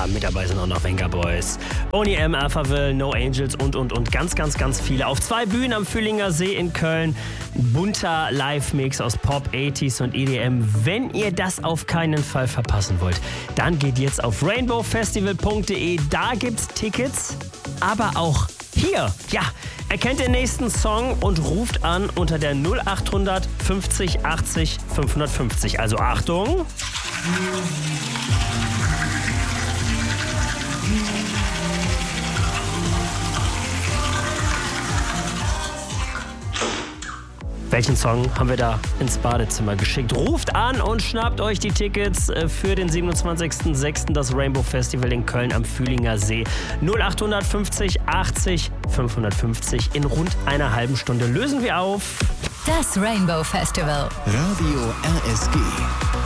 mit dabei sind auch noch Venga Boys, Boney M, Alphaville, No Angels und ganz, ganz, ganz viele. Auf 2 Bühnen am Fühlinger See in Köln. Ein bunter Live-Mix aus Pop, 80s und EDM. Wenn ihr das auf keinen Fall verpassen wollt, dann geht jetzt auf rainbowfestival.de. Da gibt's Tickets, aber auch hier, ja, erkennt den nächsten Song und ruft an unter der 0800 50 80 550. Also Achtung. Welchen Song haben wir da ins Badezimmer geschickt? Ruft an und schnappt euch die Tickets für den 27.06. das Rainbow Festival in Köln am Fühlinger See. 0800 50 80 550. In rund einer halben Stunde lösen wir auf. Das Rainbow Festival. Radio RSG.